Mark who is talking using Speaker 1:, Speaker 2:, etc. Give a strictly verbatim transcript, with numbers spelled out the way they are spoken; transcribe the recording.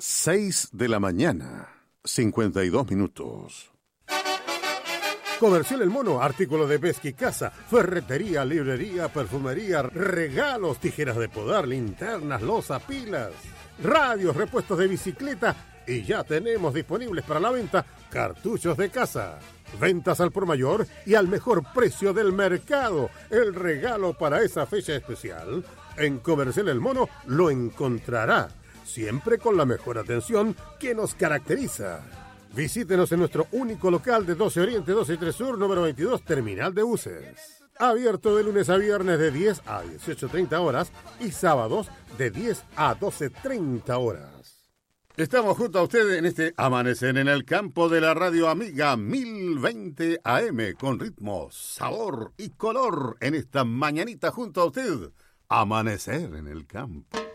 Speaker 1: seis de la mañana, cincuenta y dos minutos.
Speaker 2: Comercial El Mono, artículos de pesca y caza, ferretería, librería, perfumería, regalos, tijeras de podar, linternas, loza, pilas, radios, repuestos de bicicleta y ya tenemos disponibles para la venta cartuchos de caza. Ventas al por mayor y al mejor precio del mercado. El regalo para esa fecha especial. En Comercial El Mono lo encontrará, siempre con la mejor atención que nos caracteriza. Visítenos en nuestro único local de doce Oriente, doce y tres Sur, número veintidós, Terminal de Buses. Abierto de lunes a viernes de diez a dieciocho treinta horas y sábados de diez a doce treinta horas.
Speaker 1: Estamos junto a usted en este Amanecer en el Campo de la Radio Amiga mil veinte A M con ritmo, sabor y color en esta mañanita junto a usted. Amanecer en el Campo.